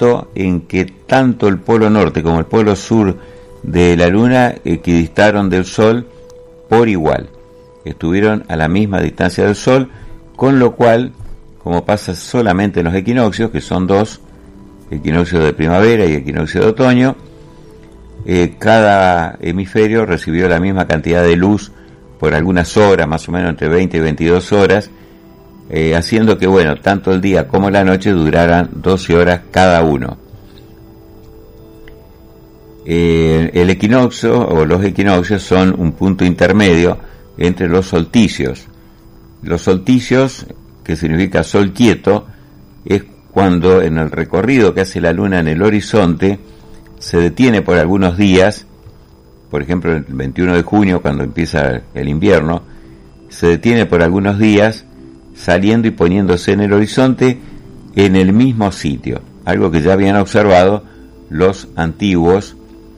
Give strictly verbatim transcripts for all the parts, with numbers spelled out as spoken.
momento en que tanto el polo norte como el polo sur de la Luna equidistaron del Sol por igual. Estuvieron a la misma distancia del Sol, con lo cual, como pasa solamente en los equinoccios, que son dos, equinoccio de primavera y equinoccio de otoño, eh, cada hemisferio recibió la misma cantidad de luz por algunas horas, más o menos entre veinte y veintidós horas, eh, haciendo que, bueno, tanto el día como la noche duraran doce horas cada uno. Eh, el equinoccio o los equinoccios son un punto intermedio entre los solsticios. Los solsticios, que significa sol quieto, es cuando en el recorrido que hace la Luna en el horizonte se detiene por algunos días. Por ejemplo, el veintiuno de junio, cuando empieza el invierno, se detiene por algunos días, saliendo y poniéndose en el horizonte en el mismo sitio, algo que ya habían observado los antiguos,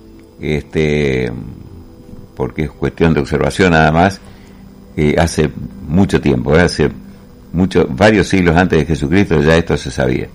este, porque es cuestión de observación nada más, eh, hace mucho tiempo, ¿eh? hace mucho, varios siglos antes de Jesucristo ya esto se sabía.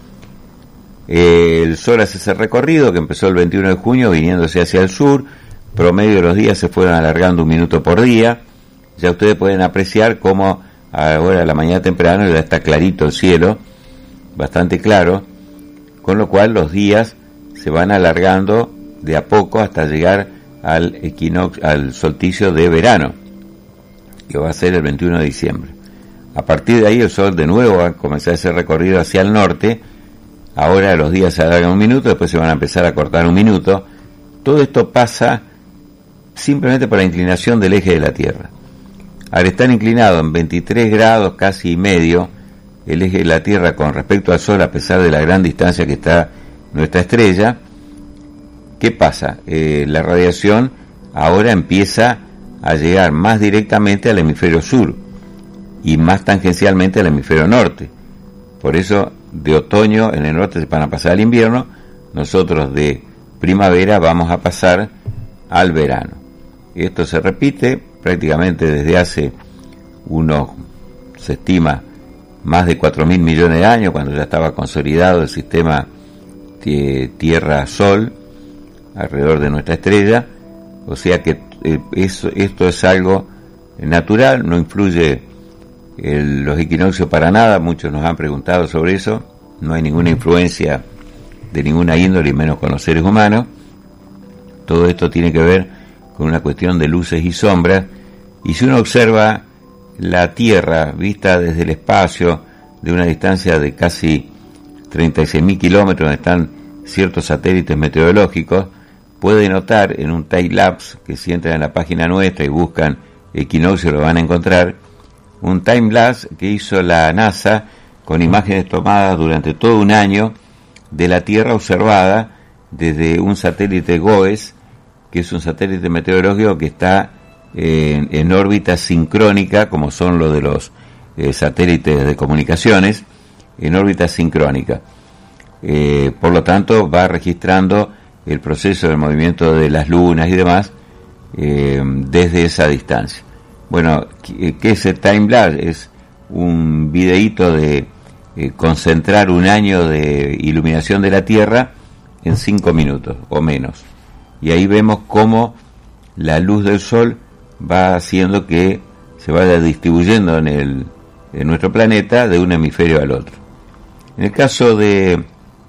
Eh, el Sol hace ese recorrido que empezó el veintiuno de junio viniéndose hacia el sur. Promedio de los días se fueron alargando un minuto por día. Ya ustedes pueden apreciar cómo ahora a la mañana temprano ya está clarito el cielo, bastante claro, con lo cual los días se van alargando de a poco hasta llegar al equinoccio, al solsticio de verano, que va a ser el veintiuno de diciembre. A partir de ahí el Sol de nuevo va a comenzar ese recorrido hacia el norte. Ahora los días se alargan un minuto, después se van a empezar a cortar un minuto. Todo esto pasa simplemente por la inclinación del eje de la Tierra. Al estar inclinado en veintitrés grados casi y medio el eje de la Tierra con respecto al Sol, a pesar de la gran distancia que está nuestra estrella, ¿qué pasa? Eh, la radiación ahora empieza a llegar más directamente al hemisferio sur y más tangencialmente al hemisferio norte. Por eso de otoño en el norte se van a pasar al invierno, nosotros de primavera vamos a pasar al verano. Esto se repite prácticamente desde hace unos, se estima, más de cuatro mil millones de años, cuando ya estaba consolidado el sistema Tierra-Sol alrededor de nuestra estrella. O sea que eh, eso, esto es algo natural, no influye el, los equinoccios para nada. Muchos nos han preguntado sobre eso. No hay ninguna influencia de ninguna índole, y menos con los seres humanos. Todo esto tiene que ver con una cuestión de luces y sombras, y si uno observa la Tierra vista desde el espacio de una distancia de casi treinta y seis mil kilómetros, donde están ciertos satélites meteorológicos, puede notar en un time-lapse, que si entran en la página nuestra y buscan equinoccio lo van a encontrar, un time-lapse que hizo la NASA con imágenes tomadas durante todo un año de la Tierra observada desde un satélite GOES, que es un satélite meteorológico que está en, en órbita sincrónica, como son los de los eh, satélites de comunicaciones, en órbita sincrónica. Eh, por lo tanto, va registrando el proceso del movimiento de las lunas y demás eh, desde esa distancia. Bueno, ¿qué es el time-lapse? Es un videíto de eh, concentrar un año de iluminación de la Tierra en cinco minutos o menos. Y ahí vemos cómo la luz del Sol va haciendo que se vaya distribuyendo en, el, en nuestro planeta de un hemisferio al otro. En el caso de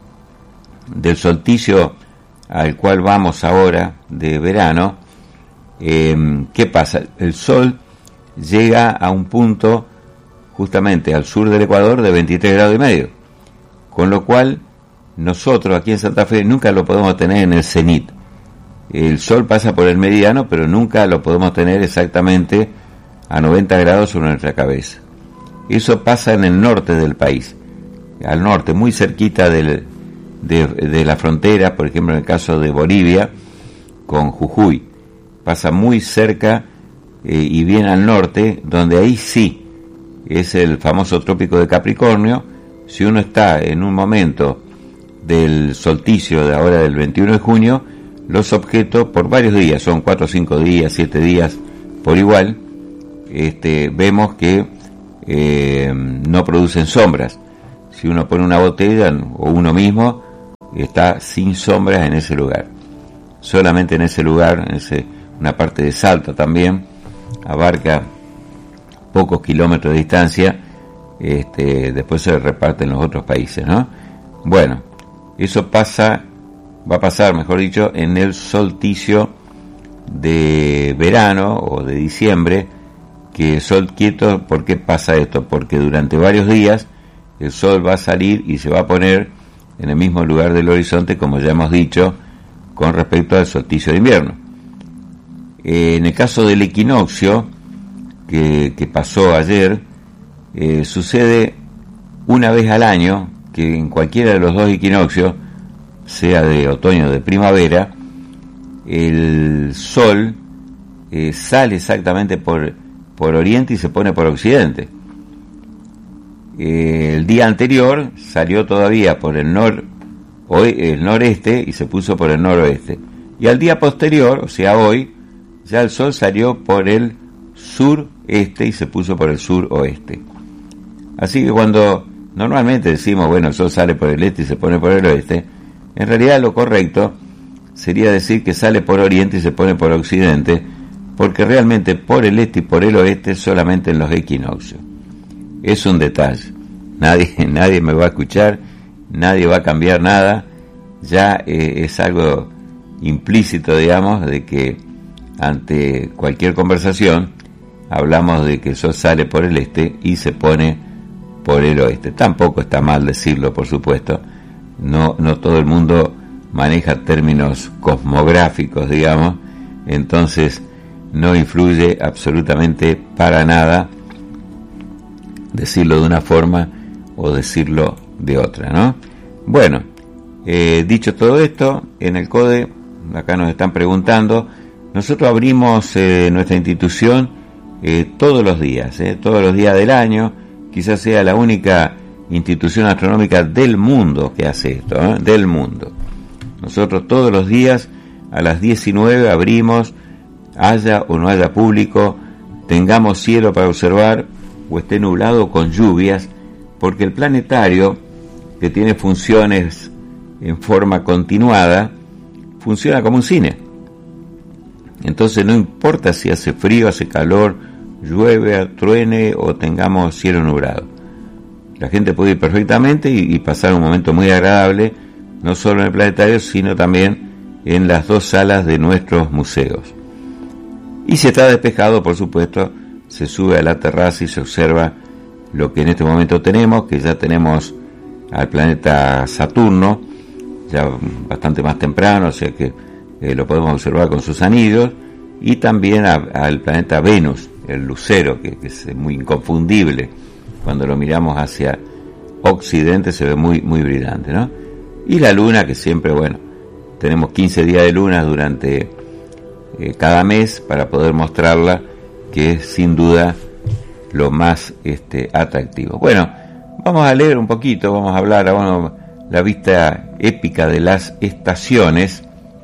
del solsticio al cual vamos ahora, de verano, eh, ¿qué pasa? El Sol llega a un punto justamente al sur del Ecuador de veintitrés grados y medio, con lo cual nosotros aquí en Santa Fe nunca lo podemos tener en el cenit. El Sol pasa por el meridiano, pero nunca lo podemos tener exactamente a noventa grados sobre nuestra cabeza. Eso pasa en el norte del país, al norte, muy cerquita del, de, de la frontera, por ejemplo en el caso de Bolivia, con Jujuy. Pasa muy cerca eh, y bien al norte, donde ahí sí es el famoso trópico de Capricornio. Si uno está en un momento del solsticio de ahora del veintiuno de junio, los objetos por varios días, son cuatro o cinco días, siete días por igual, este, vemos que eh, no producen sombras. Si uno pone una botella o uno mismo está sin sombras en ese lugar. Solamente en ese lugar, en ese, una parte de Salta también, abarca pocos kilómetros de distancia, este, después se reparte en los otros países, ¿no? Bueno, eso pasa, va a pasar, mejor dicho, en el solsticio de verano o de diciembre, que sol quieto. ¿Por qué pasa esto? Porque durante varios días el sol va a salir y se va a poner en el mismo lugar del horizonte, como ya hemos dicho, con respecto al solsticio de invierno. Eh, en el caso del equinoccio, que, que pasó ayer, eh, sucede una vez al año, que en cualquiera de los dos equinoccios, sea de otoño o de primavera, el sol eh, sale exactamente por, por oriente y se pone por occidente. Eh, el día anterior salió todavía por el, nor, o, el noreste y se puso por el noroeste. Y al día posterior, o sea hoy, ya el sol salió por el sureste y se puso por el suroeste. Así que cuando normalmente decimos, bueno, el sol sale por el este y se pone por el oeste, en realidad lo correcto sería decir que sale por oriente y se pone por occidente, porque realmente por el este y por el oeste solamente en los equinoccios. Es un detalle. Nadie, nadie me va a escuchar, nadie va a cambiar nada. Ya eh, es algo implícito, digamos, de que ante cualquier conversación hablamos de que el sol sale por el este y se pone por el oeste. Tampoco está mal decirlo, por supuesto. No, no todo el mundo maneja términos cosmográficos, digamos, entonces no influye absolutamente para nada decirlo de una forma o decirlo de otra, ¿no? Bueno, eh, dicho todo esto, en el CODE, acá nos están preguntando, nosotros abrimos eh, nuestra institución eh, todos los días, eh, todos los días del año, quizás sea la única institución astronómica del mundo que hace esto, ¿eh? Del mundo. Nosotros todos los días a las diecinueve abrimos, haya o no haya público, tengamos cielo para observar o esté nublado con lluvias, porque el planetario, que tiene funciones en forma continuada, funciona como un cine. Entonces no importa si hace frío, hace calor, llueve, truene o tengamos cielo nublado. La gente puede ir perfectamente y, y pasar un momento muy agradable, no solo en el planetario, sino también en las dos salas de nuestros museos. Y si está despejado, por supuesto, se sube a la terraza y se observa lo que en este momento tenemos, que ya tenemos al planeta Saturno, ya bastante más temprano, o sea que eh, lo podemos observar con sus anillos, y también a, al planeta Venus, el lucero, que, que es muy inconfundible. Cuando lo miramos hacia occidente se ve muy, muy brillante, ¿no? Y la luna, que siempre, bueno, tenemos quince días de luna durante eh, cada mes para poder mostrarla, que es sin duda lo más este, atractivo. Bueno, vamos a leer un poquito, vamos a hablar, bueno, la vista épica de las estaciones.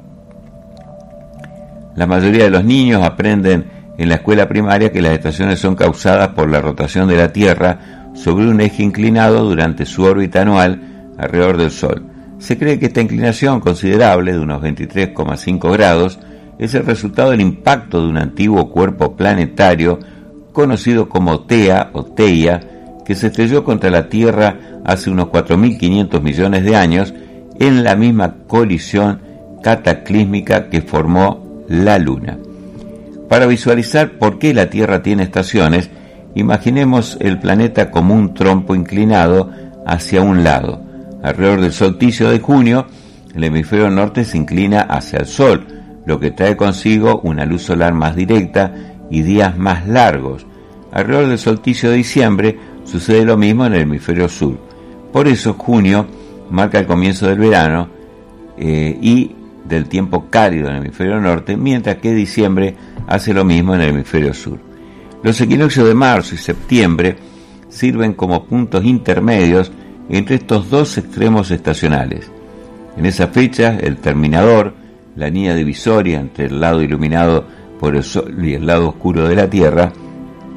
La mayoría de los niños aprenden en la escuela primaria que las estaciones son causadas por la rotación de la Tierra sobre un eje inclinado durante su órbita anual alrededor del Sol. Se cree que esta inclinación considerable de unos veintitrés coma cinco grados es el resultado del impacto de un antiguo cuerpo planetario conocido como Tea o Theia, que se estrelló contra la Tierra hace unos cuatro mil quinientos millones de años en la misma colisión cataclísmica que formó la Luna. Para visualizar por qué la Tierra tiene estaciones, imaginemos el planeta como un trompo inclinado hacia un lado. Alrededor del solsticio de junio, el hemisferio norte se inclina hacia el Sol, lo que trae consigo una luz solar más directa y días más largos. Alrededor del solsticio de diciembre sucede lo mismo en el hemisferio sur. Por eso junio marca el comienzo del verano eh, y del tiempo cálido en el hemisferio norte, mientras que diciembre hace lo mismo en el hemisferio sur. Los equinoccios de marzo y septiembre sirven como puntos intermedios entre estos dos extremos estacionales. En esa fecha, el terminador, la línea divisoria entre el lado iluminado por el Sol y el lado oscuro de la Tierra,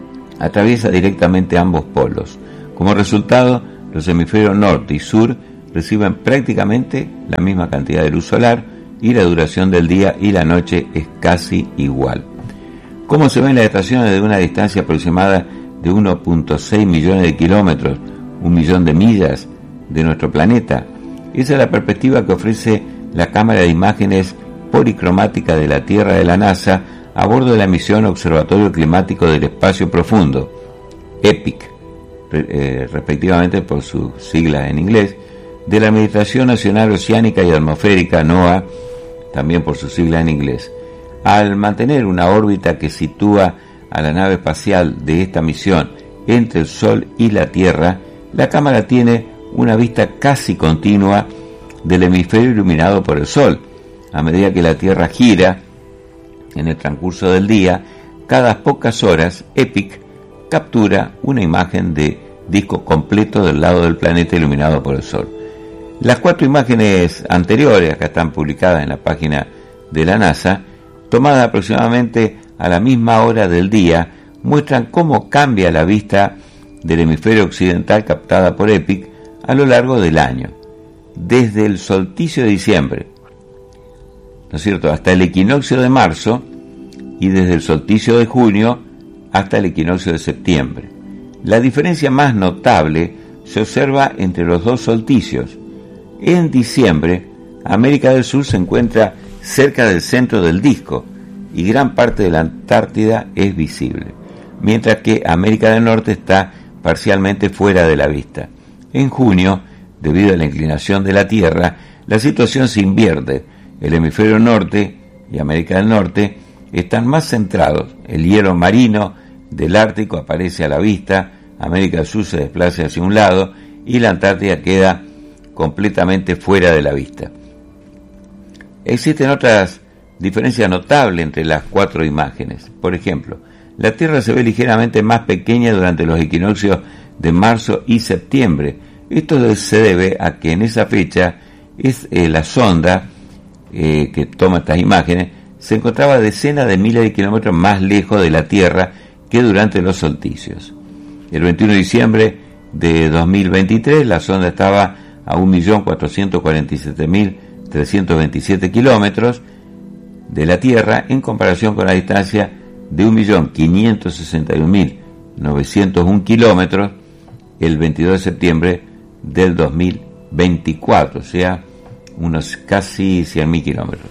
atraviesa directamente ambos polos. Como resultado, los hemisferios norte y sur reciben prácticamente la misma cantidad de luz solar y la duración del día y la noche es casi igual. ¿Cómo se ven las estaciones de una distancia aproximada de uno punto seis millones de kilómetros, un millón de millas de nuestro planeta? Esa es la perspectiva que ofrece la cámara de imágenes policromática de la Tierra de la NASA a bordo de la misión Observatorio Climático del Espacio Profundo, E P I C, eh, respectivamente por sus siglas en inglés, de la Administración Nacional Oceánica y Atmosférica, NOAA, también por sus siglas en inglés. Al mantener una órbita que sitúa a la nave espacial de esta misión entre el Sol y la Tierra, la cámara tiene una vista casi continua del hemisferio iluminado por el Sol. A medida que la Tierra gira en el transcurso del día, cada pocas horas, E P I C captura una imagen de disco completo del lado del planeta iluminado por el Sol. Las cuatro imágenes anteriores, acá están publicadas en la página de la NASA, tomadas aproximadamente a la misma hora del día, muestran cómo cambia la vista del hemisferio occidental captada por E P I C a lo largo del año, desde el solsticio de diciembre, ¿no es cierto?, hasta el equinoccio de marzo, y desde el solsticio de junio hasta el equinoccio de septiembre. La diferencia más notable se observa entre los dos solsticios. En diciembre, América del Sur se encuentra cerca del centro del disco y gran parte de la Antártida es visible, mientras que América del Norte está parcialmente fuera de la vista. En junio, debido a la inclinación de la Tierra, la situación se invierte. El hemisferio norte y América del Norte están más centrados. El hielo marino del Ártico aparece a la vista, América del Sur se desplaza hacia un lado y la Antártida queda completamente fuera de la vista. Existen otras diferencias notables entre las cuatro imágenes. Por ejemplo, la Tierra se ve ligeramente más pequeña durante los equinoccios de marzo y septiembre. Esto se debe a que en esa fecha es eh, la sonda eh, que toma estas imágenes se encontraba decenas de miles de kilómetros más lejos de la Tierra que durante los solsticios. El veintiuno de diciembre de dos mil veintitrés la sonda estaba a un millón cuatrocientos cuarenta y siete mil trescientos veintisiete kilómetros de la Tierra en comparación con la distancia de un millón quinientos sesenta y un mil novecientos uno kilómetros el veintidós de septiembre del dos mil veinticuatro, o sea, unos casi cien mil kilómetros.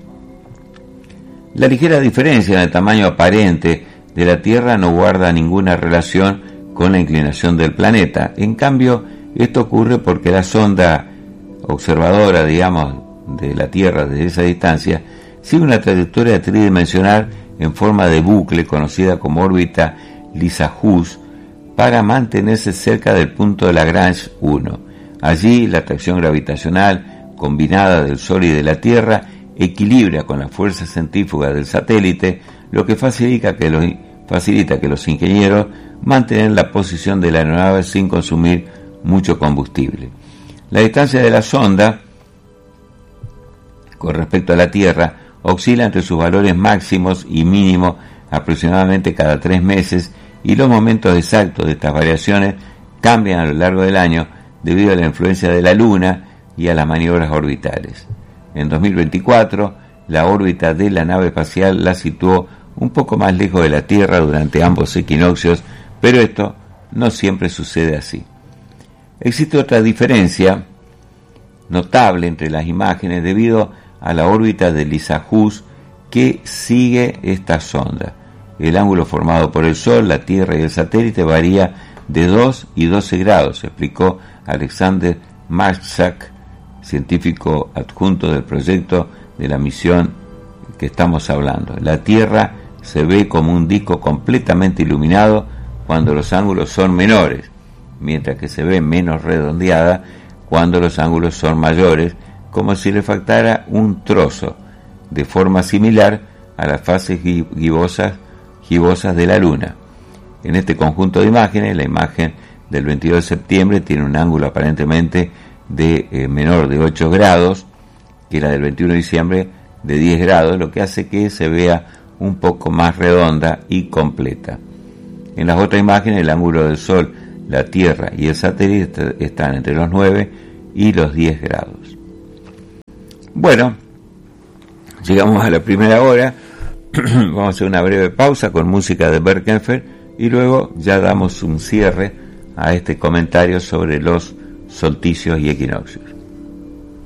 La ligera diferencia en el tamaño aparente de la Tierra no guarda ninguna relación con la inclinación del planeta. En cambio, esto ocurre porque la sonda observadora, digamos, de la Tierra desde esa distancia, sigue una trayectoria tridimensional en forma de bucle conocida como órbita Lissajous para mantenerse cerca del punto de Lagrange uno. Allí, la atracción gravitacional combinada del Sol y de la Tierra equilibra con la fuerza centrífuga del satélite, lo que facilita que los, facilita que los ingenieros mantengan la posición de la aeronave sin consumir mucho combustible. La distancia de la sonda con respecto a la Tierra oscila entre sus valores máximos y mínimos aproximadamente cada tres meses y los momentos exactos de estas variaciones cambian a lo largo del año debido a la influencia de la Luna y a las maniobras orbitales. En dos mil veinticuatro, la órbita de la nave espacial la situó un poco más lejos de la Tierra durante ambos equinoccios, pero esto no siempre sucede así. Existe otra diferencia notable entre las imágenes debido a la órbita de Lissajous que sigue esta sonda. El ángulo formado por el Sol, la Tierra y el satélite varía de dos y doce grados, explicó Alexander Marczak, científico adjunto del proyecto de la misión que estamos hablando. La Tierra se ve como un disco completamente iluminado cuando los ángulos son menores, mientras que se ve menos redondeada cuando los ángulos son mayores, como si le faltara un trozo, de forma similar a las fases gibosas, gibosas de la Luna. En este conjunto de imágenes, la imagen del veintidós de septiembre tiene un ángulo aparentemente de eh, menor de ocho grados que la del veintiuno de diciembre de diez grados, lo que hace que se vea un poco más redonda y completa. En las otras imágenes el ángulo del Sol, la Tierra y el satélite están entre los nueve y los diez grados. Bueno, llegamos a la primera hora. Vamos a hacer una breve pausa con música de Bert Kaempfer y luego ya damos un cierre a este comentario sobre los solsticios y equinoccios.